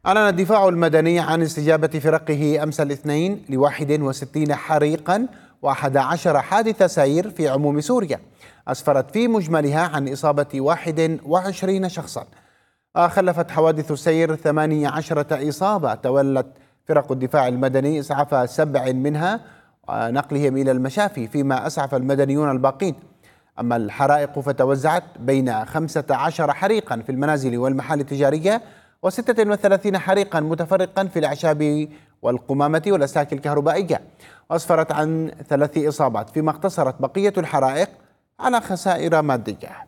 أعلن الدفاع المدني عن استجابة فرقه أمس الاثنين ل61 حريقا و11 حادث سير في عموم سوريا أسفرت في مجملها عن إصابة 21 شخصا. خلفت حوادث السير 18 إصابة. تولت فرق الدفاع المدني إسعاف 7 منها نقلهم إلى المشافي، فيما أسعف المدنيون الباقين. أما الحرائق فتوزعت بين 15 حريقا في المنازل والمحال التجارية و36 حريقا متفرقا في الأعشاب والقمامة والأسلاك الكهربائية، وأسفرت عن 3 إصابات، فيما اقتصرت بقية الحرائق على خسائر مادية.